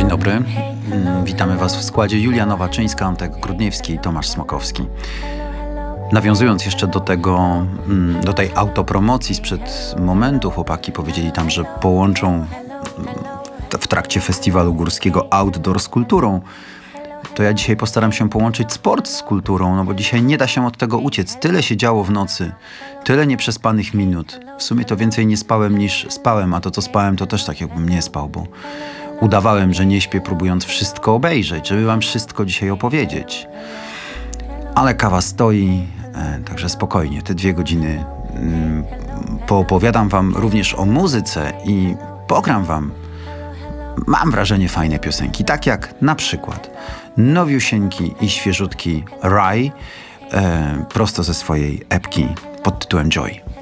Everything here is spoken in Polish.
dobry. Witamy Was w składzie Julia Nowaczyńska, Antek Grudniewski i Tomasz Smokowski. Nawiązując jeszcze do tej autopromocji sprzed momentu, chłopaki powiedzieli tam, że połączą w trakcie festiwalu górskiego outdoor z kulturą. To ja dzisiaj postaram się połączyć sport z kulturą, no bo dzisiaj nie da się od tego uciec. Tyle się działo w nocy, tyle nieprzespanych minut. W sumie to więcej nie spałem niż spałem, a to co spałem to też tak jakbym nie spał, bo udawałem, że nie śpię, próbując wszystko obejrzeć, żeby wam wszystko dzisiaj opowiedzieć. Ale kawa stoi, także spokojnie, te 2 godziny poopowiadam wam również o muzyce i pogram wam, mam wrażenie, fajne piosenki, tak jak na przykład nowiusieńki i świeżutki Rye prosto ze swojej epki pod tytułem Joy.